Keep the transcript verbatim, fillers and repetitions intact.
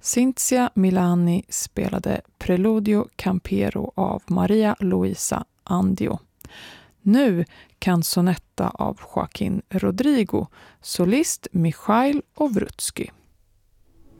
Cinzia Milani spelade Preludio Campero av Maria Luisa Andio. Nu Canzonetta av Joaquin Rodrigo, solist Mikhail Ovrutsky.